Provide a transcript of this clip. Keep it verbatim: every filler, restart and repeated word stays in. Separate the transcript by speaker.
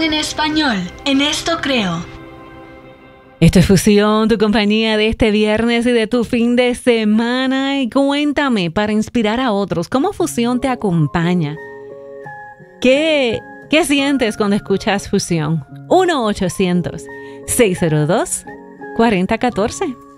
Speaker 1: Fusión en español. En esto creo.
Speaker 2: Esto es Fusión, tu compañía de este viernes y de tu fin de semana. Y cuéntame, para inspirar a otros, ¿cómo Fusión te acompaña? ¿Qué, qué sientes cuando escuchas Fusión? uno ochocientos, seiscientos dos, cuarenta catorce.